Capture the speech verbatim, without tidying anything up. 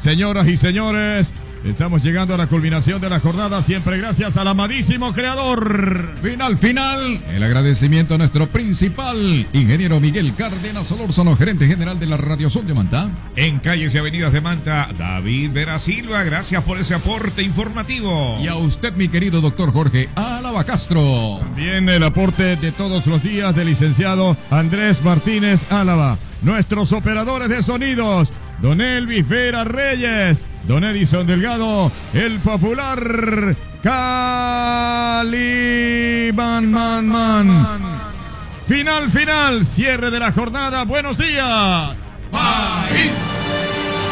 Señoras y señores, estamos llegando a la culminación de la jornada, siempre gracias al amadísimo creador. Final, final, el agradecimiento a nuestro principal, ingeniero Miguel Cárdenas Solórzano, gerente general de la Radiozón de Manta. En calles y avenidas de Manta, David Vera Silva, gracias por ese aporte informativo. Y a usted, mi querido doctor Jorge Álava Castro. También el aporte de todos los días del licenciado Andrés Martínez Álava. Nuestros operadores de sonidos, don Elvis Vera Reyes, don Edison Delgado, el popular Cali Man Man Man. Final, final, cierre de la jornada. Buenos días. País.